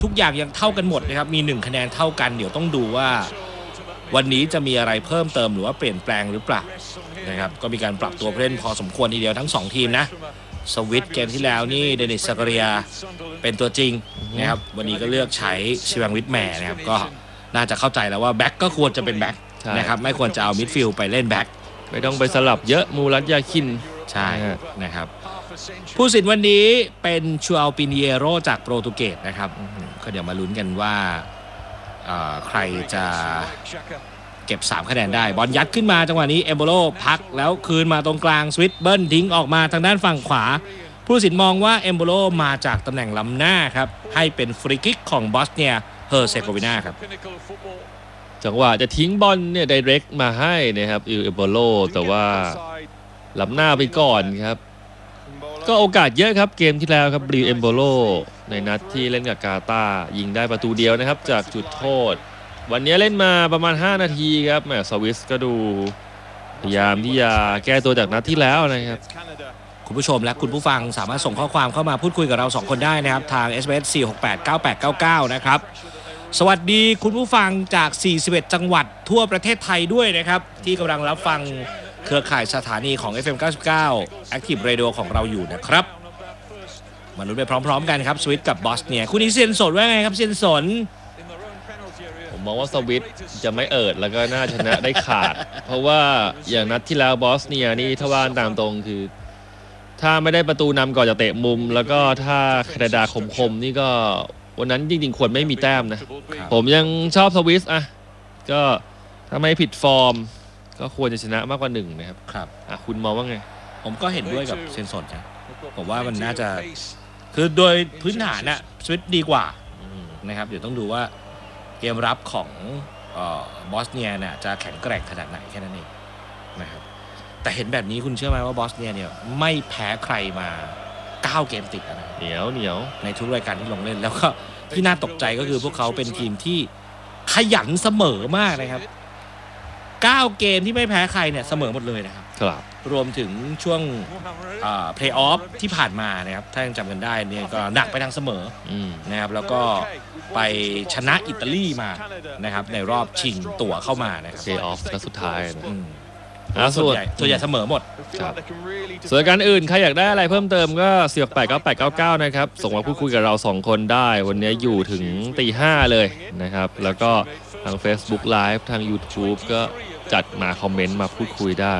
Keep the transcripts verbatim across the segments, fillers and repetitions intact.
ทุกอย่างยังเท่ากันหมดนะครับมีหนึ่งคะแนนเท่ากันเดี๋ยวต้องดูว่าวันนี้จะมีอะไรเพิ่มเติมหรือว่าเปลี่ยนแปลงหรือเปล่านะครับก็มีการปรับตัวเล่นพอสมควรทีเดียวทั้งสองทีมนะสวิตเกมที่แล้วนี่เดนิส ซากาเรียเป็นตัวจริงนะครับวันนี้ก็เลือกใช้ชิวังวิทแมร์นะครับก็น่าจะเข้าใจแล้วว่าแบ็คก็ควรจะเป็นแบ็คนะครับไม่ควรจะเอามิดฟิลด์ไปเล่นแบ็คไม่ต้องไปสลับเยอะมูรัตยาคินใช่นะครับผู้สินวันนี้เป็นชูอัลปิเนียโรจากโปรตุเกสนะครับก็เดี๋ยวมาลุ้นกันว่าใครจะเก็บสามคะแนนได้บอลยัดขึ้นมาจังหวะนี้เอมโบโลพักแล้วคืนมาตรงกลางสวิตเบิ้ลทิ้งออกมาทางด้านฝั่งขวาผู้สินมองว่าเอมโบโลมาจากตำแหน่งล้ำหน้าครับให้เป็นฟรีคิกของบอสเนียเฮอร์เซโกวีนาครับจังหวะจะทิ้งบอลเนี่ยไดเรกมาให้นะครับเอมโบโลแต่ว่าล้ำหน้าไปก่อนครับก็โอกาสเยอะครับเกมที่แล้วครับบริวเอมโบโลในนัดที่เล่นกับกาตาร์ยิงได้ประตูเดียวนะครับจากจุดโทษวันนี้เล่นมาประมาณห้านาทีครับแหมสวิสก็ดูพยายามที่จะแก้ตัวจากนัดที่แล้วนะครับคุณผู้ชมและคุณผู้ฟังสามารถส่งข้อความเข้ามาพูดคุยกับเราสองคนได้นะครับทาง เอส เอ็ม เอส สี่ หก แปด เก้า แปด เก้า เก้า นะครับสวัสดีคุณผู้ฟังจากสี่สิบเอ็ดจังหวัดทั่วประเทศไทยด้วยนะครับที่กำลังรับฟังเครือข่ายสถานีของ เอฟ เอ็ม เก้าสิบเก้า Active Radio ของเราอยู่นะครับมาลุ้นไปพร้อมๆกันครับสวิตกับบอสเนียคุณนิเซียนสนว่าไงครับเซียนสนผมมองว่าสวิตจะไม่เอิดแล้วก็น่าชนะได้ขาด เพราะว่าอย่างนัดที่แล้วบอสเนียนี่ถ้าว่าตามตรงคือถ้าไม่ได้ประตูนำก่อนจะเตะมุมแล้วก็ถ้าแคนาดาคมๆนี่ก็วันนั้นจริงๆควรไม่มีแต้มนะผมยังชอบสวิสอ่ะก็ถ้าไม่ผิดฟอร์มก็ควรจะชนะมากกว่าหนึ่งนะครับครับอ่ะคุณมองว่าไงผมก็เห็นด้วยกับเซนสนนะผมว่ามันน่าจะคือโดยพื้นฐานน่ะสวิตดีกว่านะครับเดี๋ยวต้องดูว่าเกมรับของบอสเนียเนี่ยจะแข็งแกร่งขนาดไหนแค่นั้นเองนะครับแต่เห็นแบบนี้คุณเชื่อไหมว่าบอสเนียเนี่ยไม่แพ้ใครมาเก้าเกมติดนะเหนียวเหนียวในทุกรายการที่ลงเล่นแล้วก็ที่น่าตกใจก็คือพวกเขาเป็นทีมที่ขยันเสมอมากนะครับเก้าเกมที่ไม่แพ้ใครเนี่ยเสมอหมดเลยนะครับครับรวมถึงช่วงเพลย์ออฟที่ผ่านมานะครับถ้ายังจำกันได้เนี่ยก็หนักไปทางเสมอนะครับแล้วก็ไปชนะอิตาลีมานะครับในรอบชิงตั๋วเข้ามานะครับเพลย์ออฟนัดสุดท้ายส่วนใหญ่ส่วนใหญ่เสมอหมดครับส่วนการอื่นใครอยากได้อะไรเพิ่มเติมก็เสี่ยงแปดเก้าแปดเก้าเก้านะครับส่งมาพูดคุยกับเราสองคนได้วันนี้อยู่ถึงตีห้าเลยนะครับแล้วก็ทาง Facebook Live ทาง YouTube ก็จัดมาคอมเมนต์มาพูดคุยได้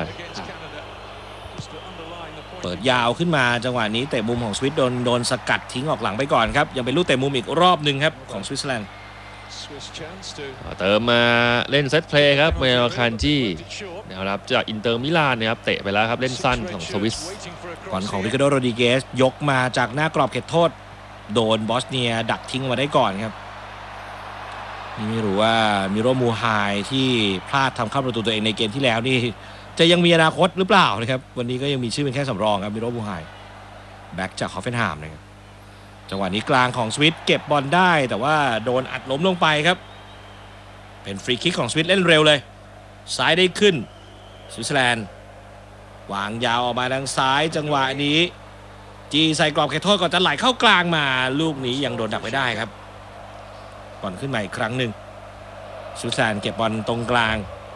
เปิดยาวขึ้นมาจังหวะนี้เตะมุมของสวิตโดนโดนสกัดทิ้งออกหลังไปก่อนครับยังเป็นลูกเตะมุมอีกรอบหนึ่งครับของสวิตเซอร์แลนด์เติมมาเล่นเซตเพลย์ครับเมลคันจีนะครับจากอินเตอร์มิลานนะครับเตะไปแล้วครับเล่นสั้นของสวิสก่อนของริคาร์โด โรดริเกสยกมาจากหน้ากรอบเขตโทษโดนบอสเนียดักทิ้งมาได้ก่อนครับนี่ไม่รู้ว่ามิโรมูไฮที่พลาดทำเข้าประตูตัวเองในเกมที่แล้วนี่จะยังมีอนาคตหรือเปล่านะครับวันนี้ก็ยังมีชื่อเป็นแค่สำรองครับมิโรมูไฮแบ็กจากฮอฟเฟนไฮม์นะครับจังหวะนี้กลางของสวิตเก็บบอลได้แต่ว่าโดนอัดล้มลงไปครับเป็นฟรีคิกของสวิตเล่นเร็วเลยซ้ายได้ขึ้นสวิตเซอร์แลนด์วางยาวออกมาทางซ้ายจังหวะนี้จีใส่กรอบเขตโทษก่อนจะไหลเข้ากลางมาลูกนี้ยังโดนดักไม่ได้ครับบอลขึ้นมาอีกครั้งหนึ่งสวิตเซอร์แลนด์เก็บบอลตรงกลาง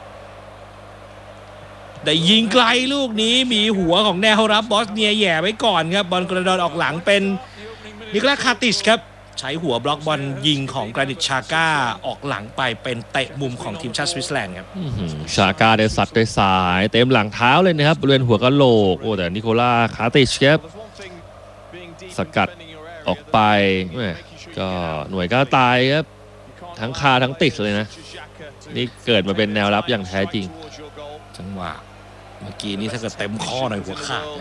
ได้ยิงไกลลูกนี้มีหัวของแนวรับบอสเนียแย่ไว้ก่อนครับบอลกระโดดออกหลังเป็นนิโคลัส คาติชครับใช้หัวบล็อกบอลยิงของกรานิต ชาก้าออกหลังไปเป็นเตะมุมของทีมชาติสวิตเซอร์แลนด์ครับชาก้าได้สัตว์ด้วยสายเต็มหลังเท้าเลยนะครับบริเวณหัวกะโหลกโอ้แต่นิโคลัส คาติชครับสกัดออกไปก็หน่วยก็ตายครับทั้งคาทั้งติดเลยนะนี่เกิดมาเป็นแนวรับอย่างแท้จริงจังหวะเมื่อกี้นี้ถ้าเกิดเต็มข้อหน่อยหัวขาด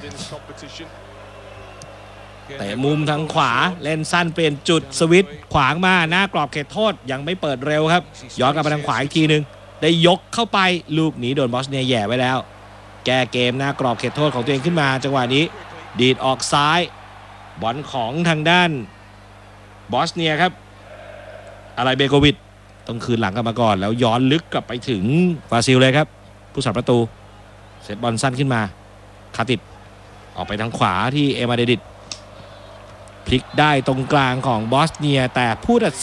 แต่มุมทางขวาเล่นสั้นเปลี่ยนจุดสวิตขวางมาหน้ากรอบเขตโทษยังไม่เปิดเร็วครับย้อนกลับมาทางขวาอีกทีนึงได้ยกเข้าไปลูกนี้โดนบอสเนียแย่ไว้แล้วแก้เกมหน้ากรอบเขตโทษของตัวเองขึ้นมาจังหวะนี้ดีดออกซ้ายบอลของทางด้านบอสเนียครับอะไรเบโกวิชต้องคืนหลังกลับมาก่อนแล้วย้อนลึกกลับไปถึงบราซิลเลยครับผู้สาประตูเซตบอลสั้นขึ้นมาคาติดออกไปทางขวาที่เอมาเดดิตพลิกได้ตรงกลางของบอสเนียแต่ผู้ตัด